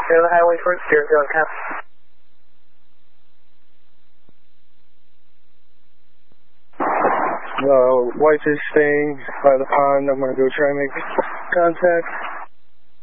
Go to the highway for 0 cap. White is staying by the pond. I'm going to go try and make contact.